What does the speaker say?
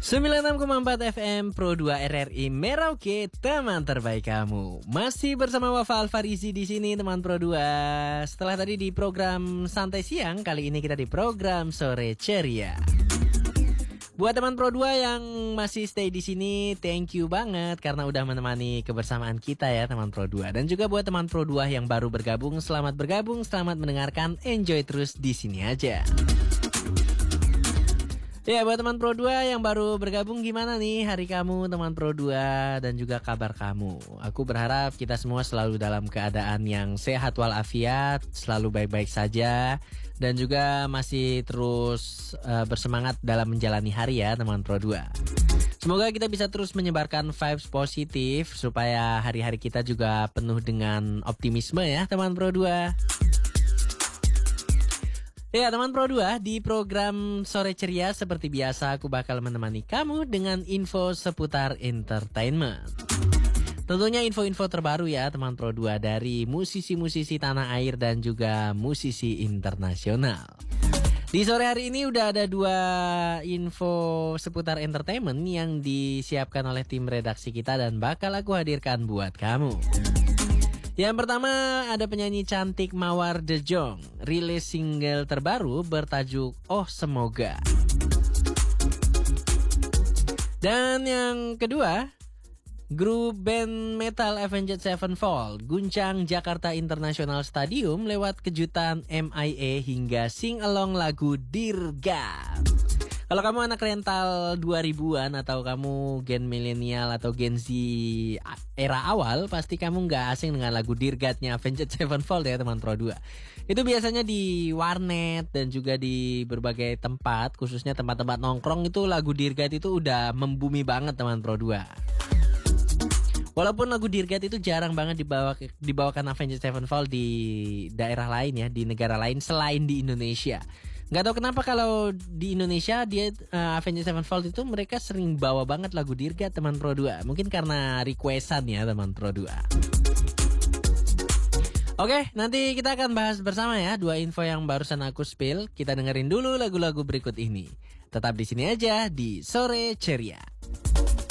96,4 FM Pro 2 RRI Merauke, teman terbaik kamu. Masih bersama Wafa Alfarizi di sini, teman Pro 2. Setelah tadi di program Santai Siang, kali ini kita di program Sore Ceria. Buat teman Pro 2 yang masih stay di sini, thank you banget karena udah menemani kebersamaan kita ya teman Pro 2. Dan juga buat teman Pro 2 yang baru bergabung, selamat mendengarkan, enjoy terus di sini aja. Ya, buat teman Pro 2 yang baru bergabung, gimana nih hari kamu teman Pro 2 dan juga kabar kamu? Aku berharap kita semua selalu dalam keadaan yang sehat walafiat, selalu baik-baik saja, dan juga masih terus bersemangat dalam menjalani hari ya teman Pro 2. Semoga kita bisa terus menyebarkan vibes positif supaya hari-hari kita juga penuh dengan optimisme ya teman Pro 2. Ya teman Pro 2, di program Sore Ceria seperti biasa aku bakal menemani kamu dengan info seputar entertainment. Tentunya info-info terbaru ya teman Pro 2 dari musisi-musisi tanah air dan juga musisi internasional. Di sore hari ini udah ada 2 info seputar entertainment yang disiapkan oleh tim redaksi kita dan bakal aku hadirkan buat kamu. Yang pertama ada penyanyi cantik Mawar De Jong, rilis single terbaru bertajuk Oh Semoga. Dan yang kedua, grup band metal Avenged Sevenfold guncang Jakarta International Stadium lewat kejutan MIA hingga sing along lagu Dirgat. Kalau kamu anak rental 2000-an atau kamu gen milenial atau gen Z era awal, pasti kamu gak asing dengan lagu Dirgatnya Avenged Sevenfold ya teman Pro 2. Itu biasanya di warnet dan juga di berbagai tempat, khususnya tempat-tempat nongkrong, itu lagu Dirgat itu udah membumi banget teman Pro 2. Walaupun lagu Dirgat itu jarang banget dibawakan Avenged Sevenfold di daerah lain ya, di negara lain selain di Indonesia. Gak tahu kenapa kalau di Indonesia dia Avenged Sevenfold itu mereka sering bawa banget lagu Dirgat teman Pro 2. Mungkin karena requestan ya teman Pro 2. Oke, nanti kita akan bahas bersama ya 2 info yang barusan aku spill. Kita dengerin dulu lagu-lagu berikut ini. Tetap di sini aja di Sore Ceria.